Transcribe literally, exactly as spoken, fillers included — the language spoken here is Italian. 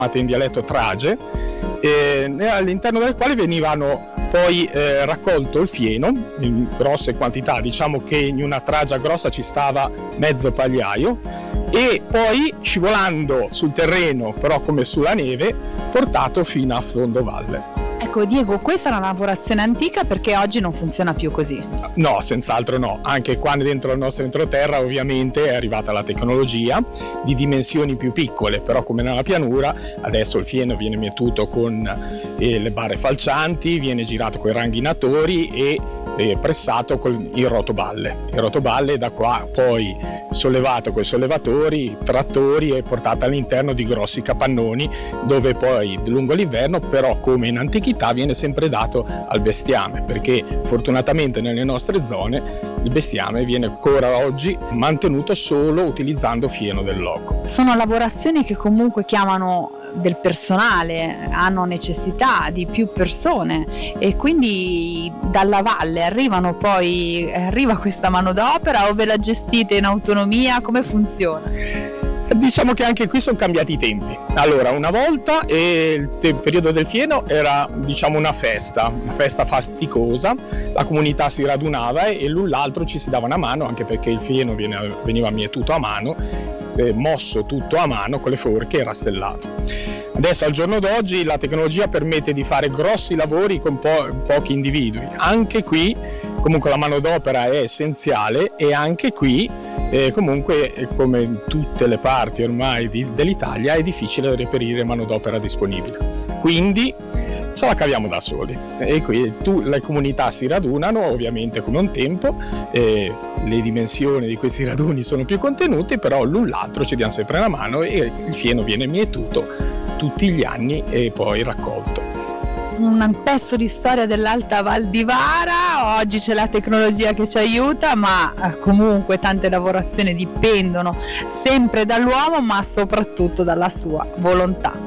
in dialetto trage, eh, all'interno delle quali venivano poi eh, raccolto il fieno in grosse quantità, diciamo che in una tragia grossa ci stava mezzo pagliaio, e poi scivolando sul terreno, però come sulla neve, portato fino a fondo valle. Ecco Diego, questa è una lavorazione antica perché oggi non funziona più così. No, senz'altro no. Anche qua dentro il nostro entroterra ovviamente è arrivata la tecnologia di dimensioni più piccole, però come nella pianura adesso il fieno viene mietuto con eh, le barre falcianti, viene girato con i ranghinatori e eh, pressato con il rotoballe. Il rotoballe da qua poi sollevato con i sollevatori, trattori e portato all'interno di grossi capannoni dove poi lungo l'inverno, però come in antichità, viene sempre dato al bestiame, perché fortunatamente nelle nostre zone il bestiame viene ancora oggi mantenuto solo utilizzando fieno del loco. Sono lavorazioni che comunque chiamano del personale, hanno necessità di più persone e quindi dalla valle arrivano poi arriva questa manodopera o ve la gestite in autonomia? Come funziona? Diciamo che anche qui sono cambiati i tempi. Allora, una volta eh, il te- periodo del fieno era, diciamo, una festa, una festa fasticosa, la comunità si radunava e l'un l'altro ci si dava una mano, anche perché il fieno viene, veniva mietuto a mano, eh, mosso tutto a mano con le forche e rastellato. Adesso al giorno d'oggi la tecnologia permette di fare grossi lavori con po- pochi individui. Anche qui comunque la manodopera è essenziale e anche qui eh, comunque come in tutte le parti ormai di, dell'Italia è difficile reperire manodopera disponibile. Quindi ce la caviamo da soli e qui tu, le comunità si radunano ovviamente come un tempo, eh, le dimensioni di questi raduni sono più contenute, però l'un l'altro ci diamo sempre una mano e il fieno viene mietuto tutti gli anni e poi raccolto. Un pezzo di storia dell'Alta Val di Vara, oggi c'è la tecnologia che ci aiuta, ma comunque tante lavorazioni dipendono sempre dall'uomo, ma soprattutto dalla sua volontà.